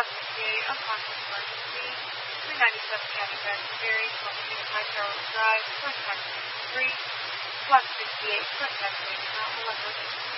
ETA of Conference Emergency, 397 County Ferry, 22 High Charles Drive, First Taxi 3, Block 68, First Taxi, Mountain Leopard.